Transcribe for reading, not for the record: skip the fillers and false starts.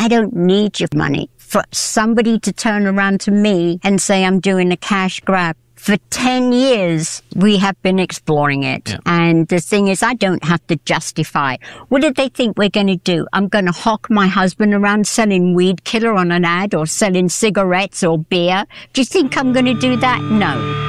I don't need your money. For somebody to turn around to me and say I'm doing a cash grab. For 10 years, we have been exploring it. Yeah. And the thing is, I don't have to justify. What do they think we're going to do? I'm going to hawk my husband around selling weed killer on an ad or selling cigarettes or beer? Do you think I'm going to do that? No.